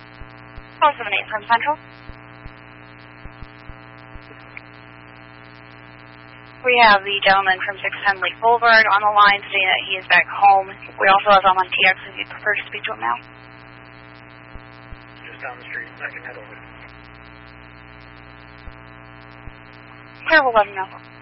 478 from Central. We have the gentleman from 610 Lake Boulevard on the line saying that he is back home. We also have him on TX if you'd prefer to speak to him now. Just down the street. I can head over. Clear, we'll let him know.